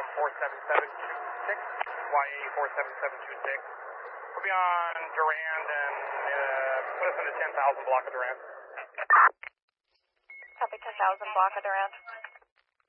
47726, YA 47726. We'll be on Durand and put us in the 10,000 block of Durand. Copy 10,000 block of Durand.